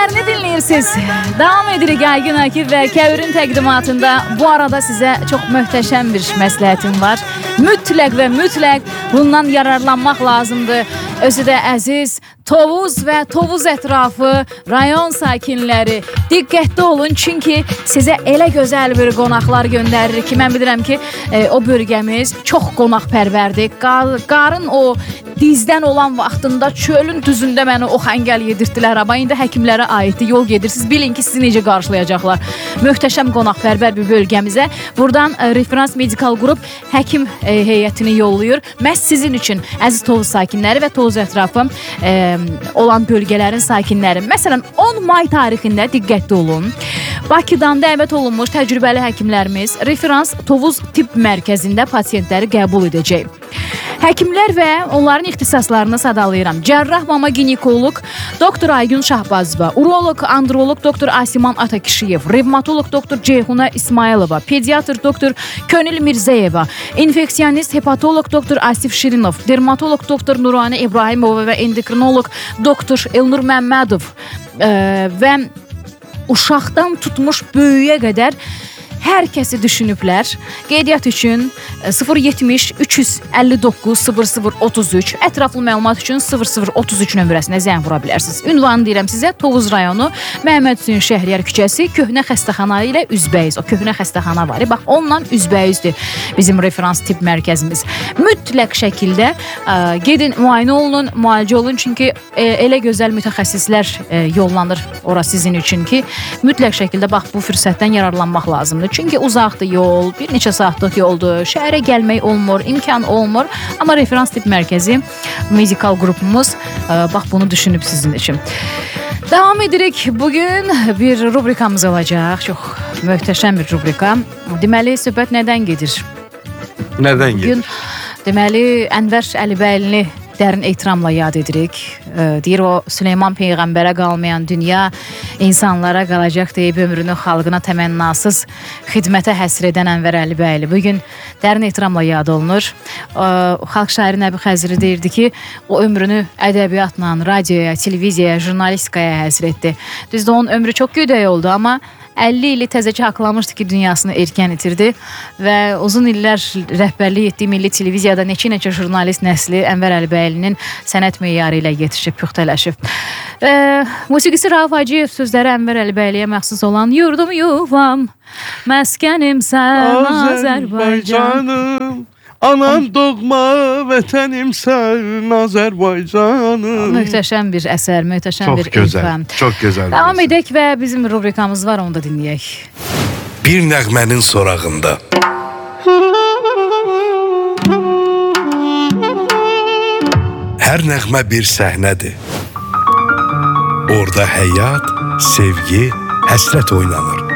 Sözlerini dinləyirsiniz. Davam edirik Aygün Akif və Kəvrin təqdimatında. Bu arada sizə çox möhtəşəm bir məsləhətim var. Mütləq və mütləq bundan yararlanmaq lazımdır. Özü də əziz Tovuz və Tovuz ətrafı rayon sakinləri diqqətli olun, çünki sizə elə gözəl bir qonaqlar göndəririk ki, mən bilirəm ki, o bölgəmiz çox qonaqpərvərdir. Qarın o dizdən olan vaxtında çölün düzündə məni o xəngəl yedirtdilər. Amma indi həkimlərə aiddir, yol gedirsiniz. Bilin ki, sizi necə qarşılayacaqlar. Möhtəşəm qonaqpərvər bir bölgəmizə. Buradan Referans Medical Group həkim heyətini yollayır. Məhz sizin üçün, əziz Tovuz sakinləri və Tovuz ətrafı olan bölgələrin sakinləri. Məsələn, 10 may tarixində diqqətli olun. Bakıdan dəvət olunmuş təcrübəli həkimlərimiz Referans Tovuz Tibb Mərkəzində pasiyentləri qəbul edəcək. Həkimlər və onların ixtisaslarını sadalayıram. Cərrah mama ginekoloq doktor Aygün Şahbazova, uroloq, androloq doktor Asiman Atakişiyev, revmatoloq doktor Ceyhuna İsmailova, pediatr doktor Könül Mirzəyeva, infeksionist hepatoloq doktor Asif Şirinov, dermatoloq doktor Nurani İbrahimova və endokrinoloq doktor Elnur Məmmədov və uşaqdan tutmuş böyüyə qədər hər kəsi düşünüblər. Qeydiyyat üçün 070 359 0033, ətraflı məlumat üçün 0033 nömrəsinə zəng vura bilərsiniz. Ünvanı deyirəm sizə, Tovuz rayonu, Məhəmməd Hüseyn Şəhriyar küçəsi, köhnə xəstəxana ilə üzbəyiz. O köhnə xəstəxana var. Bax, onunla üzbəyizdir bizim referans tibb mərkəzimiz. Mütləq şəkildə gedin, müayinə olunun, müalicə olun, çünki elə gözəl mütəxəssislər yollanır ora sizin üçün ki, mütləq şəkildə bax, bu fürsətdən yararlanmaq lazımdır. Çünki uzaqdır yol, bir neçə saatlıq yoldur, şəhərə gəlmək olmur, imkan olmur. Amma referans tibb mərkəzi, medikal qrupumuz bax bunu düşünüb sizin üçün. Davam edirik. Bugün bir rubrikamız olacaq. Çox möhtəşəm bir rubrika. Deməli, söhbət nədən gedir? Nədən gedir? Deməli, Ənvər Əlibəylini dərin ehtiramla yad edirik. Deyir, o Süleyman Peyğəmbərə qalmayan dünya insanlara qalacaq deyib ömrünü xalqına təmənnasız xidmətə həsr edən Ənvər Əlibəyli bugün dərin ehtiramla yad olunur. Xalq şairi Nəbi Xəzri deyirdi ki, o ömrünü ədəbiyyatla, radioya, televiziyaya, jurnalistikaya həsr etdi. Düzdür, onun ömrü çox gödək oldu, amma 50 ili təzəcə haqlamışdı ki, dünyasını erkən itirdi və uzun illər rəhbərlik etdiyi milli televiziyada neçə jurnalist nəsli Ənvər Əlibəylinin sənət meyarı ilə yetişib, püxtələşib. Musiqisi Rauf Hacıyev, sözləri Ənvər Əlibəyliyə məxsus olan Yurdum yuvam, məskənimsən Azərbaycanım, anam doğma vətənimsən Azərbaycanım. Möhtəşəm bir əsər, möhtəşəm bir ilham. Çox gözəl. Davam edək və bizim rubrikamız var, onu da dinləyək. Bir nəğmənin sorağında. Hər nəğmə bir səhnədir. Orada həyat, sevgi, həsrət oynanır.